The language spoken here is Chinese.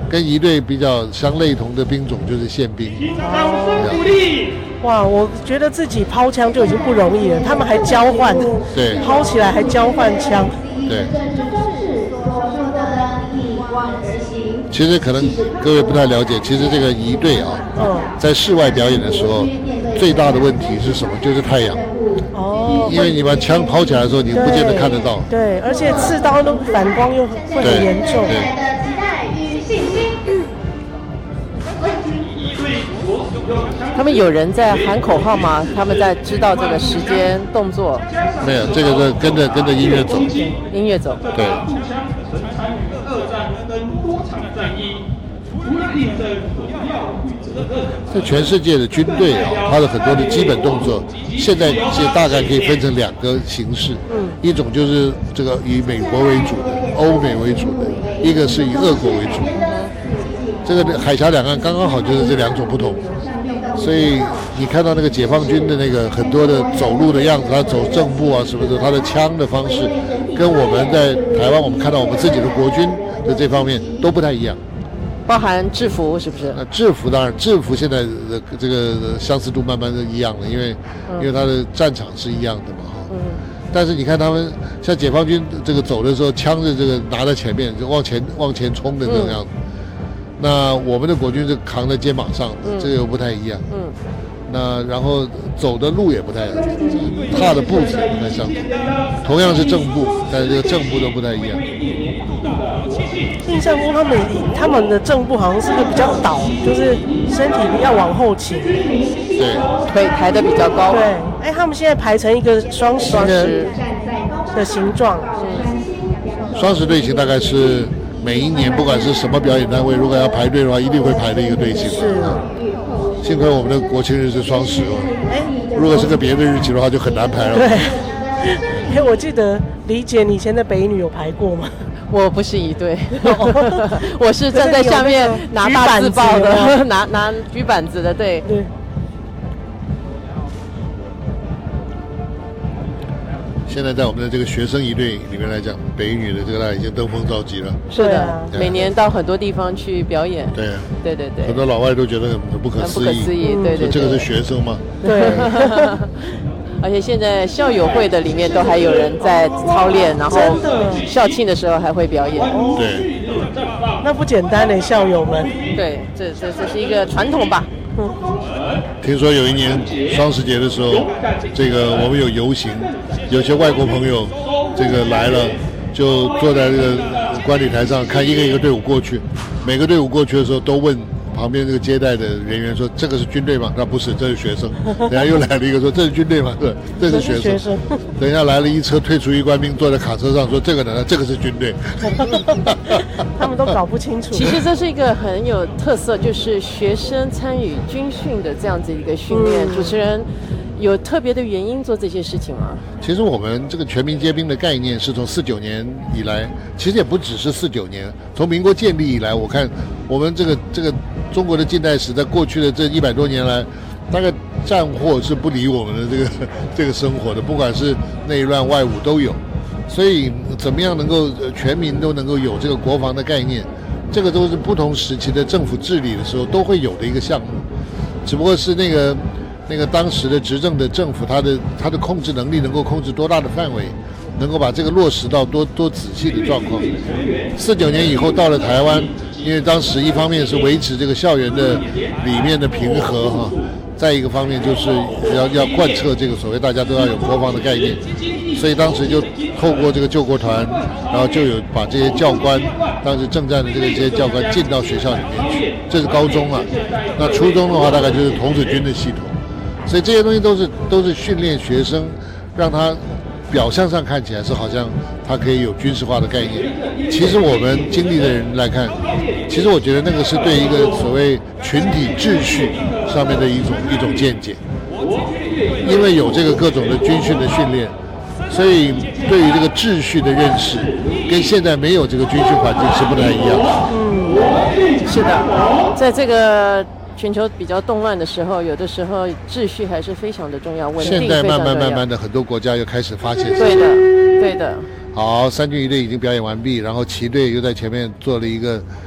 跟仪队比较相类同的兵种就是宪兵。 哇，我觉得自己抛枪就已经不容易了，他们还交换， 对， 抛起来还交换枪， 对。其实可能各位不太了解，其实这个仪队啊，在室外表演的时候，最大的问题是什么？就是太阳。哦。因为你把枪抛起来的时候，你不见得看得到。 对，而且刺刀的反光又会很严重。 对。 他们有人在喊口号吗？他们在知道这个时间动作？ 没有，这个是跟着音乐走。 音乐走。 对。在全世界的军队啊，它的很多的基本动作，现在大概可以分成2个形式。一种就是这个以美国为主的、欧美为主的，一个是以俄国为主。这个海峡两岸刚刚好就是这2种不同。所以你看到那个解放军的那个很多的走路的样子，他走正步啊什么的，他的枪的方式，跟我们在台湾我们看到我们自己的国军的这方面都不太一样。 包含制服是不是？ 制服当然，制服现在的这个相似度慢慢的一样了，因为它的战场是一样的嘛。但是你看他们像解放军这个走的时候，枪是这个拿在前面就往前冲的这种样子。那我们的国军是扛在肩膀上的，这个又不太一样。那然后走的路也不太一样，踏的步子也不太相同。同样是正步，但是这个正步都不太一样。 印象中他们的正步好像是个比较倒，就是身体要往后倾， 对， 腿抬得比较高。 对，他们现在排成一个双十的形状。 双十队形大概是每一年不管是什么表演单位，如果要排队的话，一定会排的一个队形。 是。 幸亏我们的国庆日是双十哦，如果是个别的日期的话，就很难排了。 对。我记得李姐，你以前在北女有排过吗？ 我不是仪队，我是站在下面拿大字报的，拿举板子的，对。 现在在我们的这个学生仪队里面来讲，北一女的这个已经登峰造极了。 是的，每年到很多地方去表演。 对， 很多老外都觉得很不可思议。 对， 这个是学生吗？ 对。 而且现在校友会的里面都还有人在操练，然后校庆的时候还会表演。 对， 那不简单的校友们。 对，这是一个传统吧。 听说有一年双十节的时候，这个我们有游行，有些外国朋友这个来了，就坐在这个观礼台上看一个一个队伍过去，每个队伍过去的时候都问旁边这个接待的人员说：“这个是军队吗？”他不是，这是学生。等下又来了一个说：“这是军队吗？”对，这是学生。等一下来了一车退出役官兵坐在卡车上说：“这个呢？这个是军队。” 他们都搞不清楚。 其实这是一个很有特色，就是学生参与军训的这样子一个训练。主持人有特别的原因做这些事情吗？ 其实我们这个全民皆兵的概念是从49年以来，其实也不只是49年，从民国建立以来，我看我们这个中国的近代史，在过去的这100多年来，大概战祸是不离我们的这个生活的，不管是内乱外侮都有。所以怎么样能够全民都能够有这个国防的概念，这个都是不同时期的政府治理的时候都会有的一个项目，只不过是那个当时的执政的政府，他的控制能力能够控制多大的范围，能够把这个落实到多仔细的状况。49年以后到了台湾，因为当时一方面是维持这个校园的里面的平和哈，再一个方面就是要贯彻这个所谓大家都要有国防的概念，所以当时就透过这个救国团，然后就有把这些教官，当时政战的这些教官进到学校里面去，这是高中啊。那初中的话大概就是童子军的系统，所以这些东西都是训练学生，让他表象上看起来是好像他可以有军事化的概念，其实我们经历的人来看，其实我觉得那个是对一个所谓群体秩序上面的一种见解，因为有这个各种的军训的训练，所以对于这个秩序的认识跟现在没有这个军训环境是不太一样的。 是的，在这个全球比较动乱的时候，有的时候秩序还是非常的重要，稳定现在慢慢的，很多国家又开始发现。 对的。 好，三军仪队已经表演完毕，然后旗队又在前面做了一个